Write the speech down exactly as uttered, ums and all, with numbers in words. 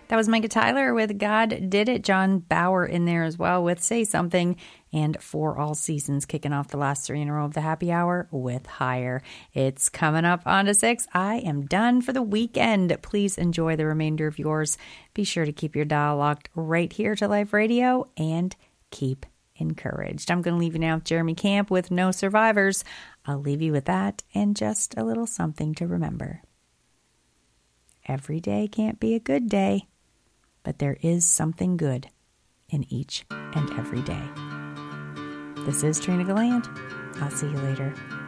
That was Micah Tyler with God Did It. John Bauer in there as well with Say Something. And For All Seasons kicking off the last three in a row of the happy hour with Higher. It's coming up on to six. I am done for the weekend. Please enjoy the remainder of yours. Be sure to keep your dial locked right here to Life Radio and keep encouraged. I'm going to leave you now with Jeremy Camp with No Survivors. I'll leave you with that and just a little something to remember. Every day can't be a good day, but there is something good in each and every day. This is Trina Galland. I'll see you later.